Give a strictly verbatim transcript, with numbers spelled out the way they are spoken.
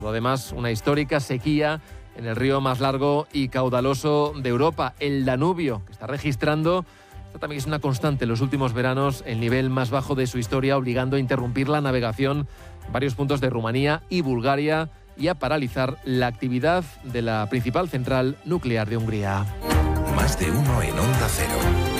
Además, una histórica sequía en el río más largo y caudaloso de Europa, el Danubio, que está registrando, esta también es una constante en los últimos veranos, el nivel más bajo de su historia, obligando a interrumpir la navegación en varios puntos de Rumanía y Bulgaria y a paralizar la actividad de la principal central nuclear de Hungría. Más de uno en Onda Cero.